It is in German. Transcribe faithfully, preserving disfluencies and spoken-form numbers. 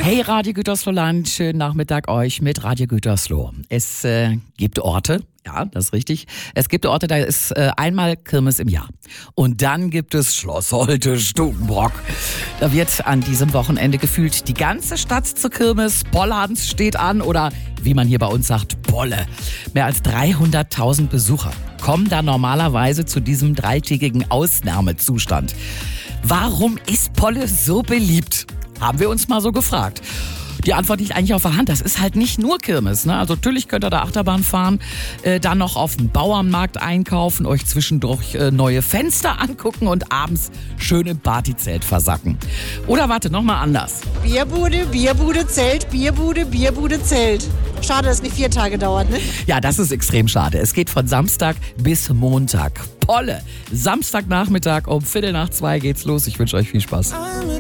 Hey Radio Gütersloh Land, schönen Nachmittag euch mit Radio Gütersloh. Es äh, gibt Orte, ja, das ist richtig. Es gibt Orte, da ist äh, einmal Kirmes im Jahr. Und dann gibt es Schloss Holte Stukenbrock. Da wird an diesem Wochenende gefühlt die ganze Stadt zur Kirmes. Pollanz steht an oder wie man hier bei uns sagt, Polle. Mehr als dreihunderttausend Besucher kommen da normalerweise zu diesem dreitägigen Ausnahmezustand. Warum ist Polle so beliebt? Haben wir uns mal so gefragt. Die Antwort liegt eigentlich auf der Hand. Das ist halt nicht nur Kirmes, ne? Also natürlich könnt ihr da Achterbahn fahren, äh, dann noch auf dem Bauernmarkt einkaufen, euch zwischendurch äh, neue Fenster angucken und abends schön im Partyzelt versacken. Oder warte, nochmal anders. Bierbude, Bierbude, Zelt, Bierbude, Bierbude, Zelt. Schade, dass es nicht vier Tage dauert, ne? Ja, das ist extrem schade. Es geht von Samstag bis Montag. Polle. Samstagnachmittag um Viertel nach zwei geht's los. Ich wünsche euch viel Spaß.